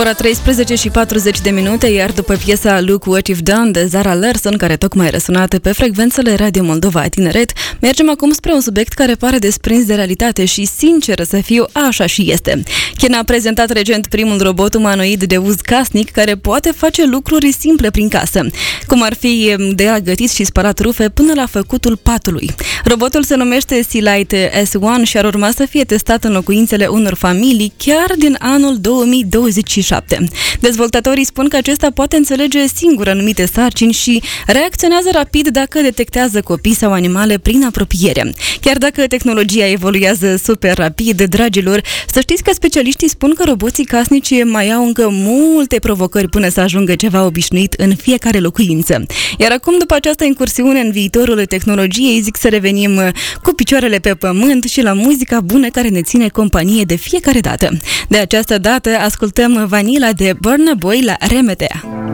Ora 13 și 40 de minute, iar după piesa Look What You've Done de Zara Larsson, care tocmai răsunat pe frecvențele Radio Moldova Tineret, mergem acum spre un subiect care pare desprins de realitate și, sincer să fiu, așa și este. China a prezentat recent primul robot umanoid de uz casnic care poate face lucruri simple prin casă, cum ar fi de la gătit și spălat rufe până la făcutul patului. Robotul se numește Sealight S1 și ar urma să fie testat în locuințele unor familii chiar din anul 2027. Dezvoltatorii spun că acesta poate înțelege singur anumite sarcini și reacționează rapid dacă detectează copii sau animale prin apropiere. Chiar dacă tehnologia evoluează super rapid, dragilor, să știți că specialiștii spun că roboții casnici mai au încă multe provocări până să ajungă ceva obișnuit în fiecare locuință. Iar acum, după această incursiune în viitorul tehnologiei, zic să revenim cu picioarele pe pământ și la muzica bună care ne ține companie de fiecare dată. De această dată ascultăm Vanilla de Burna Boy la Remete.